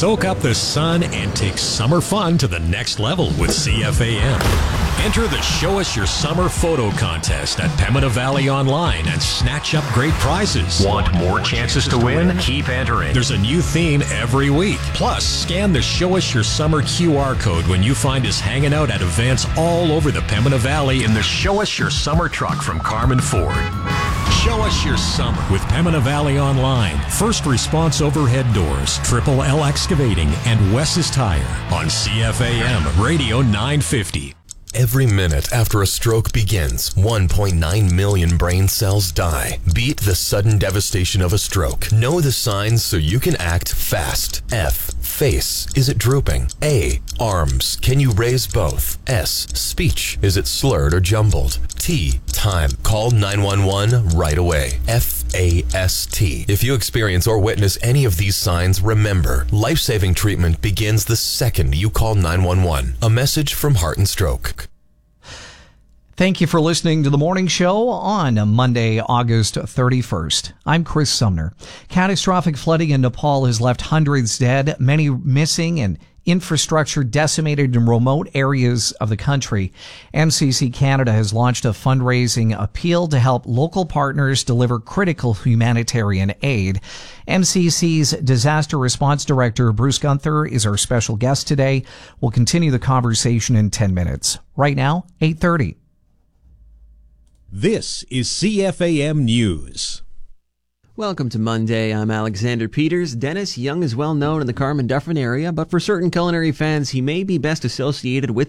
Soak up the sun and take summer fun to the next level with CFAM. Enter the Show Us Your Summer photo contest at Pembina Valley Online and snatch up great prizes. Want more chances to win? Keep entering. There's a new theme every week. Plus, scan the Show Us Your Summer QR code when you find us hanging out at events all over the Pembina Valley in the Show Us Your Summer truck from Carmen Ford. Show Us Your Summer with Pembina Valley Online, First Response Overhead Doors, Triple L Excavating, and Wes's Tire on CFAM Radio 950. Every minute after a stroke begins, 1.9 million brain cells die. Beat the sudden devastation of a stroke. Know the signs so you can act fast. F. Face. Is it drooping? A. Arms. Can you raise both? S. Speech. Is it slurred or jumbled? T. Time. Call 911 right away. FAST. If you experience or witness any of these signs, remember, life-saving treatment begins the second you call 911. A message from Heart and Stroke. Thank you for listening to The Morning Show on Monday, August 31st. I'm Chris Sumner. Catastrophic flooding in Nepal has left hundreds dead, many missing, and infrastructure decimated in remote areas of the country. MCC Canada has launched a fundraising appeal to help local partners deliver critical humanitarian aid. MCC's Disaster Response Director, Bruce Gunther, is our special guest today. We'll continue the conversation in 10 minutes. Right now, 8:30. This is CFAM News. Welcome to Monday. I'm Alexander Peters. Dennis Young is well known in the Carman Dufferin area, but for certain culinary fans, he may be best associated with